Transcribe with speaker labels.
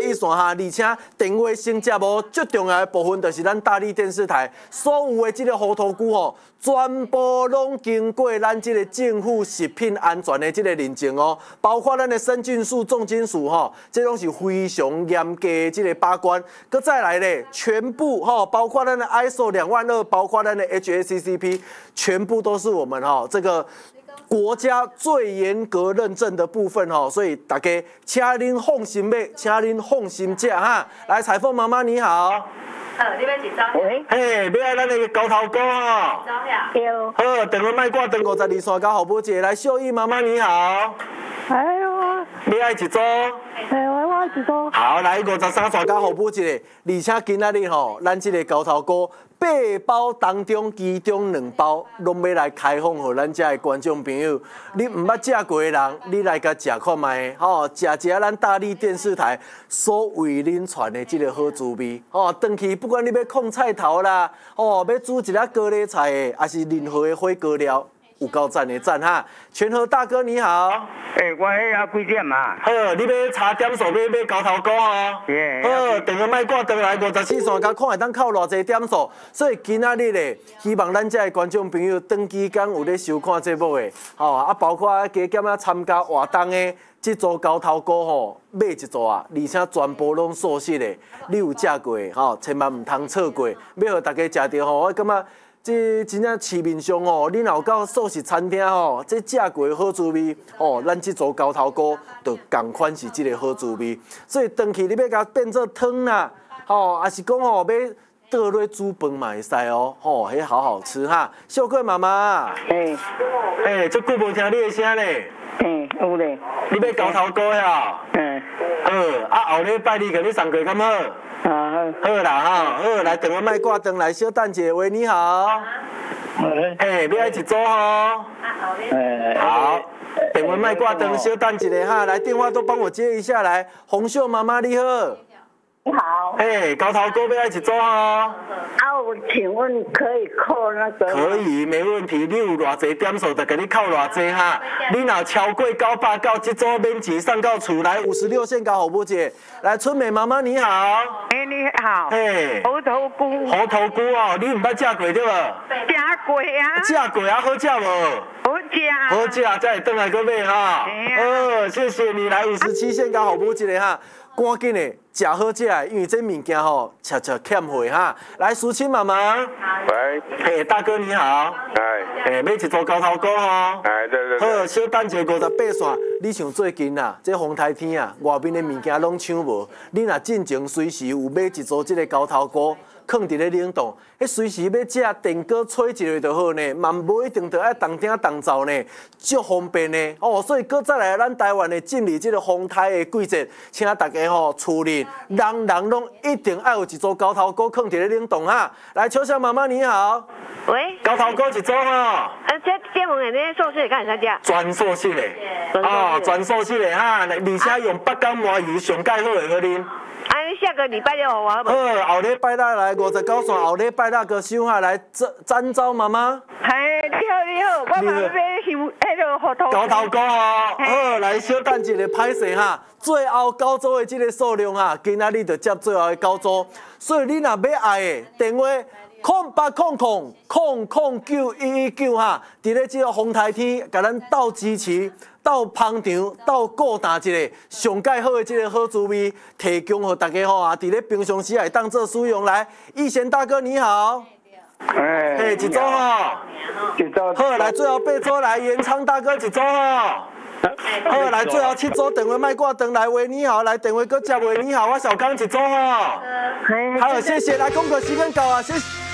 Speaker 1: 热线哈，而且电话先接无，最重要的部分就是咱大力电视台所有的这个糊涂句吼，全部拢经过咱这个政府食品安全的这个认证哦，包括咱的生菌数、重金属吼，这拢是非常严格的这个把关。搁再来咧，全部吼，包括咱的 ISO 22000，包括咱的 HACCP， 全部都是我们吼这个。国家最严格认证的部分吼，所以大家请您放心买，请您放心吃哈。来，彩凤妈妈你好。
Speaker 2: 你要一张？
Speaker 1: 喂。嘿，要爱咱那个高头哥哈。
Speaker 2: 对。
Speaker 1: 好，电话卖挂灯52线交好母姐。来，秀义妈妈你好。
Speaker 3: 哎呦。
Speaker 1: 你爱一组？
Speaker 3: 我爱一组。
Speaker 1: 好，来53线交好母姐，而且今仔日吼，咱这个高头哥。8包当中，其中2包拢要来开放给咱遮的观众朋友。你唔捌食过的人，你来甲食看卖，吼，食咱大力电视台所为恁传的这个好滋味，吼，回去不管你要控菜头啦，吼，要煮一粒高丽菜的，还是任何的火锅料。有够赞的赞哈！全和大哥你好，
Speaker 4: 我迄要几点啊？
Speaker 1: 好，你要查点数，要高头股哦。好，电话卖挂转来54线，甲看会当扣偌济点数。所以今仔日咧，希望咱遮的观众朋友长期间有咧收看节目的，吼啊，包括加减啊参加活动的，这组高头股吼买一组啊，而且全部拢素食的，你有食过吼，千万唔通错过，要互大家食到吼，我感觉。这真正市面上哦，你若有到素食餐厅吼，这食过的好滋味哦，咱这组高头菇就同款是这个好滋味。所以回去你要甲变做汤啦，吼，还是讲吼要倒落煮饭嘛会使哦，吼，迄好好吃哈。秀贵妈妈，足久无听你的声咧。
Speaker 4: 有咧。
Speaker 1: 你要高头菇呀？好，啊后礼拜你给你送过敢好？好啦哈，好来，电话卖挂灯来，小蛋姐，喂，你好。要爱一组吼。好，电话卖挂灯，小蛋一下哈，来电话都帮我接一下来。洪秀妈妈你好。
Speaker 3: 你好。
Speaker 1: 高头菇要爱一组哦。
Speaker 3: 我请问可以扣那个？
Speaker 1: 可以，没问题。你有偌济点数，就给你扣偌济哈。你若超过900，这组免钱送到厝来56线交好母姐。来，春美妈妈你好。
Speaker 4: 你好。猴头菇。
Speaker 1: 猴头菇哦，你唔捌食过对无？
Speaker 4: 食过啊。
Speaker 1: 食过啊，好食无？
Speaker 4: 好食。
Speaker 1: 好食，才会转来去买哈。好，谢谢你来57线交好母姐哈。赶紧的，食好食，因为这物件吼，恰欠货哈。来，淑清妈妈。
Speaker 5: 喂。
Speaker 1: 大哥你好。买一组高头菇吼。
Speaker 5: 对。
Speaker 1: 好，小等者58线，你像最近啊，这风台天啊，外面的物件拢抢无。你若进前随时有买一组这个高头菇，放伫咧冷冻，随时要食电锅吹一下就好呢，嘛无一定着爱动鼎动灶呢，足方便呢。哦，所以搁再来，咱台湾的进入这个风台的季节，请大家吼厝里人拢一定爱有一组高头菇放伫咧冷冻哈。来，秋香妈妈你好。
Speaker 2: 喂。
Speaker 1: 高头菇一组吼。
Speaker 2: 这问的那素食敢会使食？
Speaker 1: 全素食的。全素食的哈，而且用北港麻油上介好的好啉。
Speaker 2: 你下个礼拜六我好。
Speaker 1: 好，后礼拜六来59线，后礼拜六个收下来詹昭妈妈。
Speaker 4: 你好，我嘛要买
Speaker 1: 高头菇哦。好，来小等一个歹势哈，最后9组的这个数量哈，今仔日就接最后的9组，所以你若要爱的电话。080000091119哈，伫咧这个风台天，甲咱斗支持、斗捧场、斗顾大一个上介好的这个好滋味，提供给大家吼啊！伫咧平常时也当做使用来。逸贤大哥你好。一组吼。
Speaker 4: 一组。
Speaker 1: 好，来最后8组来，延昌大哥一组吼。好，来最后7组电话卖挂灯来，喂你好，来电话搁接喂你好，我小刚一组吼。好，谢谢，来工作时间到啊，谢谢。